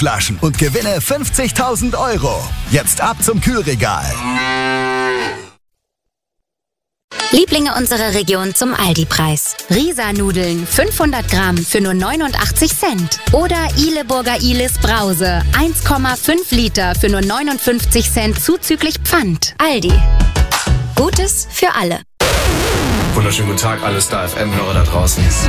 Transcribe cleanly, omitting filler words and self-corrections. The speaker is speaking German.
Duftflaschen und gewinne 50.000 €. Jetzt ab zum Kühlregal. Lieblinge unserer Region zum Aldi-Preis. Risa-Nudeln 500 Gramm für nur 89 Cent. Oder Ihleburger Ihles Brause 1,5 Liter für nur 59 Cent zuzüglich Pfand. Aldi. Gutes für alle. Wunderschönen guten Tag, alle Star FM-Hörer da draußen.